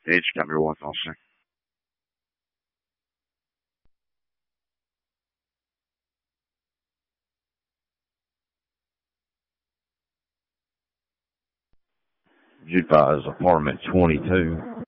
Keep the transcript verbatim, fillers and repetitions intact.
It's got me one officer. Advise apartment twenty-two.